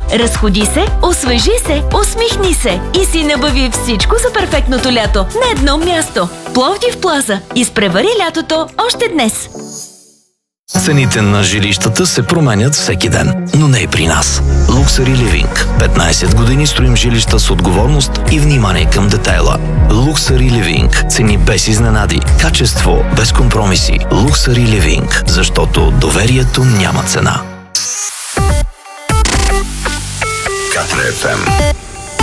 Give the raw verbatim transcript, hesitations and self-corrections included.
Разходи се, освежи се, усмихни се и си набави всичко за перфектното лято на едно място. Пловдив Плаза. Изпревари лятото още днес. Цените на жилищата се променят всеки ден, но не и при нас. Luxury Living. петнайсет години строим жилища с отговорност и внимание към детайла. Luxury Living. Цени без изненади. Качество без компромиси. Luxury Living. Защото доверието няма цена. Катра еф ем.